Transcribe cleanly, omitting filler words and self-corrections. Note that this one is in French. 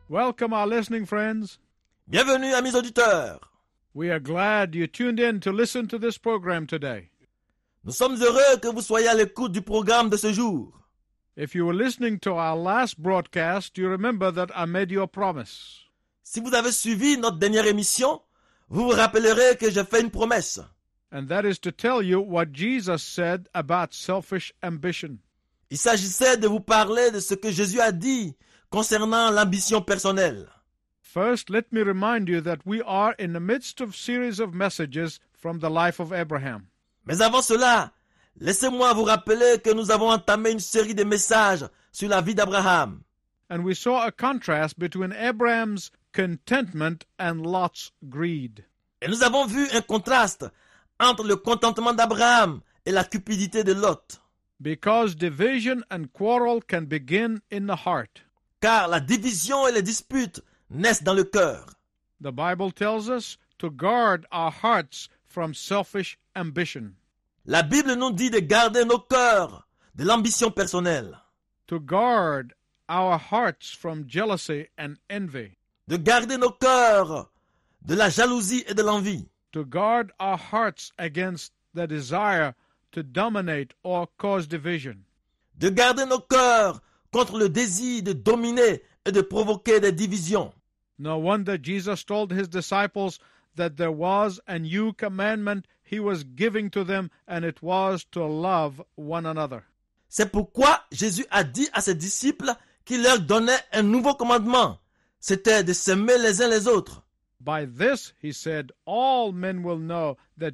Welcome, our listening friends. Bienvenue, amis auditeurs. We are glad you tuned in to listen to this program today. Nous sommes heureux que vous soyez à l'écoute du programme de ce jour. If you were listening to our last broadcast, you remember that I made you a promise. Si vous avez suivi notre dernière émission, vous vous rappellerez que j'ai fait une promesse. And that is to tell you what Jesus said about selfish ambition. Il s'agissait de vous parler de ce que Jésus a dit concernant l'ambition personnelle. First, let me remind you that we are in the midst of a series of messages from the life of Abraham. Mais avant cela, laissez-moi vous rappeler que nous avons entamé une série de messages sur la vie d'Abraham. And we saw a contrast between Abraham's contentment and Lot's greed. Et nous avons vu un contraste entre le contentement d'Abraham et la cupidité de Lot. Because division and quarrel can begin in the heart. Car la division et les disputes naissent dans le cœur. The Bible tells us to guard our hearts from selfish ambition. La Bible nous dit de garder nos cœurs de l'ambition personnelle. To guard our hearts from jealousy and envy. De garder nos cœurs de la jalousie et de l'envie. To guard our hearts against the desire to dominate or cause division. De garder nos cœurs contre le désir de dominer et de provoquer des divisions. No wonder Jesus told his disciples that there was a new commandment he was giving to them, and it was to love one another. C'est pourquoi Jésus a dit à ses disciples qu'il leur donnait un nouveau commandement. C'était de s'aimer les uns les autres. By this, he said, all men will know that